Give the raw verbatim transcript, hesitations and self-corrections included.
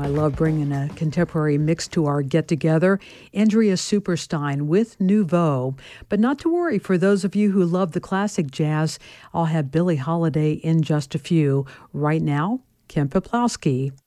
I love bringing a contemporary mix to our get-together. Andrea Superstein with Nouveau. But not to worry, for those of you who love the classic jazz, I'll have Billie Holiday in just a few. Right now, Kim Peplowski.